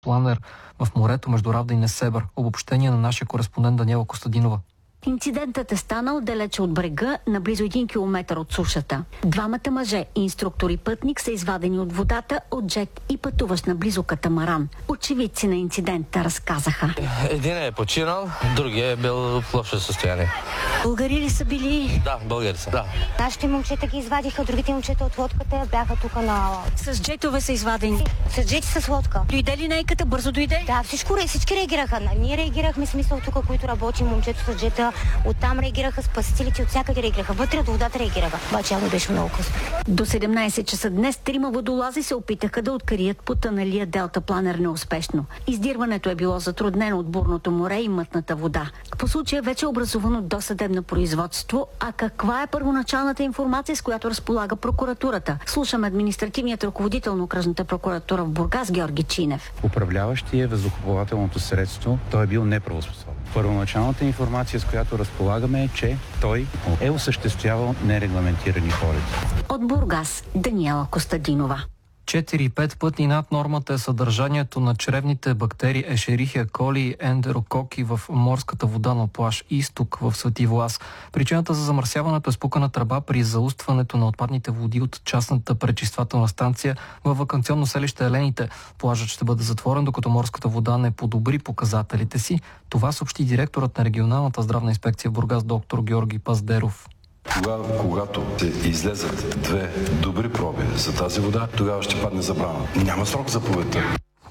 планер в морето между Равда и Несебър. Обобщение на нашия кореспондент Даниела Костадинова. Инцидентът е станал далече от брега, на близо 1 километър от сушата. Двамата мъже, инструктор и пътник, са извадени от водата от джет и пътуващ наблизо катамаран. Очевидци на инцидента разказаха. Един е починал, другия е бил в лошо състояние. Българи ли са били? Да, българи са, да. Нашите момчета ги извадиха, другите момчета от лодката бяха тук на... С джетове са извадени? С джети с лодка. Дойде ли нейката? Бързо дойде? Да, всички реагираха. Ние реагирахме, смисъл тук, които работим, момчето с джета. Оттам реагираха спасителите, от всякъде реагираха. Вътре от водата реагираха. Обаче явно беше много късно. До 17 часа днес 3 водолази се опитаха да открият потъналия делтапланер неуспешно. Издирването е било затруднено от бурното море и мътната вода. По случая вече е образувано досъдебно производство. А каква е първоначалната информация, с която разполага прокуратурата? Слушаме административният ръководител на окръжната прокуратура в Бургас Георги Чинев. Управляващия въздухоплавателното средство, той е бил неправоспособен. Първоначалната информация, с която разполагаме, е, че той е осъществявал нерегламентирани полети. От Бургас Даниела Костадинова. 4-5 пъти над нормата е съдържанието на чревните бактерии Ешерихия коли и ендерококи в морската вода на плаж Изток в Свети Влас. Причината за замърсяването е спукана тръба при заустването на отпадните води от частната пречиствателна станция във ваканционно селище Елените. Плажът ще бъде затворен, докато морската вода не подобри показателите си. Това съобщи директорът на регионалната здравна инспекция в Бургас доктор Георги Паздеров. Тогава, когато се излезат 2 добри проби за тази вода, тогава ще падне забрана. Няма срок за заповедта.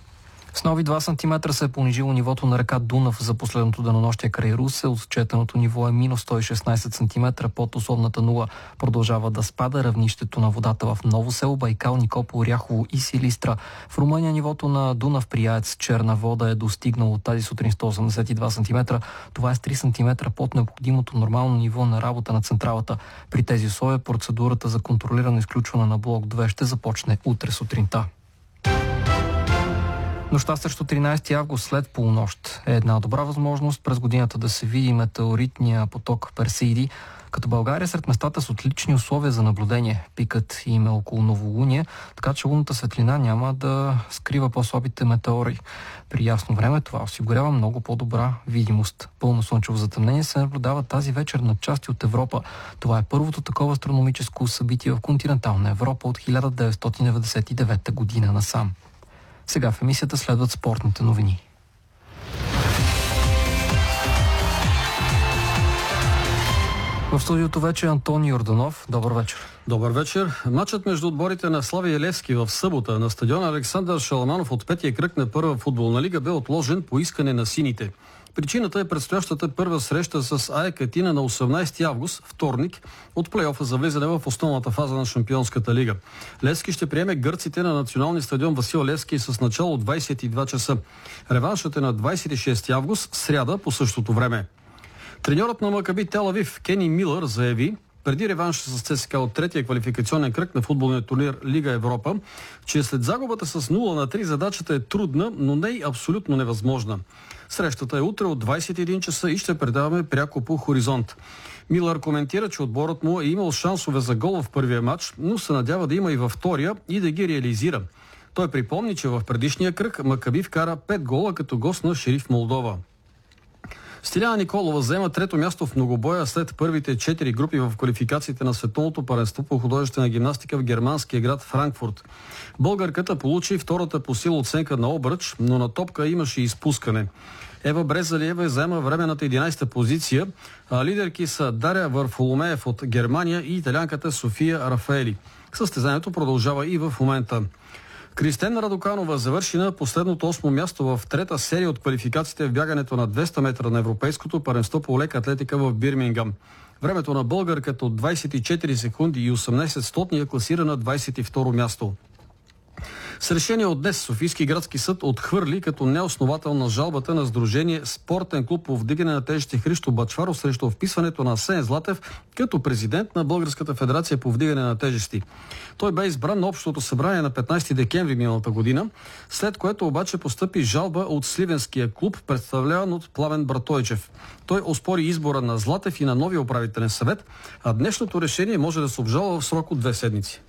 С нови 2 см се е понижило нивото на река Дунав за последното денонощие край Русе. Отчетеното ниво е минус 116 см под условната нула. Продължава да спада равнището на водата в Ново село, Байкал, Никопол, Оряхово и Силистра. В Румъния нивото на Дунав при АЕЦ Черна вода е достигнало тази сутрин 182 см. Това е с 3 см под необходимото нормално ниво на работа на централата. При тези условия процедурата за контролирано изключване на блок 2 ще започне утре сутринта. Нощта срещу 13 август след полунощ е една добра възможност през годината да се види метеоритния поток Персейди, като България сред местата с отлични условия за наблюдение. Пикът им е около новолуние, така че лунната светлина няма да скрива по-слабите метеори. При ясно време това осигурява много по-добра видимост. Пълно слънчево затъмнение се наблюдава тази вечер на части от Европа. Това е първото такова астрономическо събитие в континентална Европа от 1999 година насам. Сега в емисията следват спортните новини. В студиото вече е Антони Йорданов. Добър вечер. Добър вечер. Матчът между отборите на Славия Левски в събота на стадиона Александър Шаламанов от петия кръг на първа футболна лига бе отложен по искане на сините. Причината е предстоящата първа среща с АЕК Атина на 18 август, вторник, от плейофа за влизане в основната фаза на Шампионската лига. Левски ще приеме гърците на националния стадион Васил Левски с начало от 22 часа. Реваншът е на 26 август, сряда по същото време. Треньорът на Макаби Тел Авив Кени Милър заяви, преди реванша с ЦСКА от третия квалификационен кръг на футболния турнир Лига Европа, че след загубата с 0-3 задачата е трудна, но не и абсолютно невъзможна. Срещата е утре от 21 часа и ще предаваме пряко по Хоризонт. Милър коментира, че отборът му е имал шансове за гол в първия матч, но се надява да има и във втория и да ги реализира. Той припомни, че в предишния кръг Макаби вкара 5 гола като гост на Шериф Молдова. Стиляна Николова заема трето място в многобоя след първите 4 групи в квалификациите на Световното паренство по художествена гимнастика в германския град Франкфурт. Българката получи втората по сила оценка на обръч, но на топка имаше изпускане. Ева Брезалиева заема временната 11-та позиция, а лидерки са Даря Варфоломеев от Германия и италянката София Рафаели. Състезанието продължава и в момента. Кристен Радоканова завърши на последното 8-о място в трета серия от квалификациите в бягането на 200 метра на Европейското паренство по лека атлетика в Бирмингам. Времето на българката от 24 секунди и 18 стотни е класира на 22-ро място. С решение от днес Софийски градски съд отхвърли като неоснователна жалбата на Сдружение Спортен клуб по вдигане на тежести Христо Бачваров срещу вписването на Асен Златев като президент на Българската федерация по вдигане на тежести. Той бе избран на общото събрание на 15 декември миналата година, след което обаче постъпи жалба от Сливенския клуб, представляван от Пламен Братойчев. Той оспори избора на Златев и на новия управителен съвет, а днешното решение може да се обжалва в срок от 2 седмици.